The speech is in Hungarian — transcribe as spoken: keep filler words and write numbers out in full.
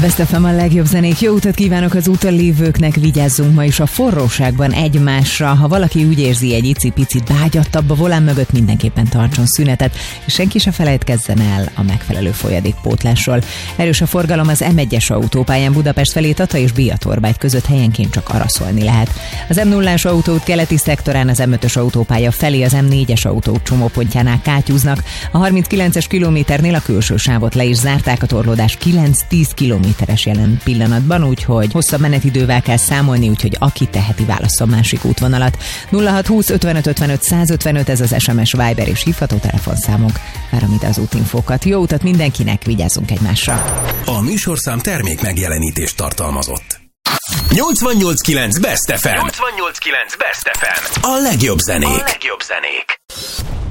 Best ef em a legjobb zenék. Jó utat kívánok az úton lévőknek, vigyázzunk ma is a forróságban egymásra. Ha valaki úgy érzi, egy icipicit bágyattabb a volán mögött, mindenképpen tartson szünetet, és senki se felejtkezzen el a megfelelő folyadékpótlásról. Erős a forgalom az em egyes autópályán Budapest felé Tata és Biatorbágy között, helyenként csak araszolni lehet. Az em nullás autóút keleti szektorán az em ötös autópálya felé az em négyes autóút csomópontjánál kátyúznak. A harminckilences kilométernél a külső sávot le is zárták, a torlódás kilenc-tíz kilométeres jelen pillanatban, úgyhogy hosszabb menetidővel kell számolni, úgyhogy aki teheti, válasszon másik útvonalat. nulla hat húsz ötvenöt ötvenöt száz ötvenöt, ez az es em es, Viber és hívható telefonszámunk. Várom ide az útinfókat. Jó utat mindenkinek, vigyázzunk egymásra. A műsorszám termék megjelenítést tartalmazott. nyolcvannyolc kilenc Best ef em. nyolcvannyolc kilenc Best ef em. A legjobb zenék. A legjobb zenék.